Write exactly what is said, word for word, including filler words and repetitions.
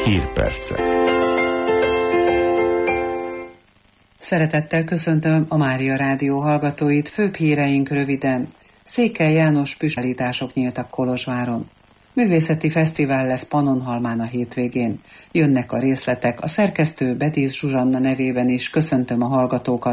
Hírpercek. Szeretettel köszöntöm a Mária Rádió hallgatóit, főbb híreink röviden. Székely János püspökítások nyíltak Kolozsváron. Művészeti fesztivál lesz Pannonhalmán a hétvégén. Jönnek a részletek, a szerkesztő Bedész Zsuzsanna nevében is köszöntöm a hallgatókat.